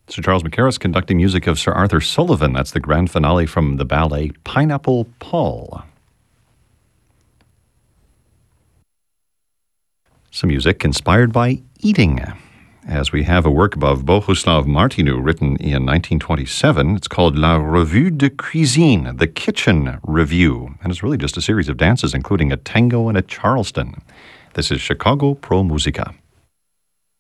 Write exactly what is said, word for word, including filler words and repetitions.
Sir Charles Mackerras conducting music of Sir Arthur Sullivan. That's the grand finale from the ballet Pineapple Paul. Some music inspired by eating, as we have a work of Bohuslav Martinu written in nineteen twenty-seven. It's called La Revue de Cuisine, the Kitchen Review, and it's really just a series of dances, including a tango and a Charleston. This is Chicago Pro Musica.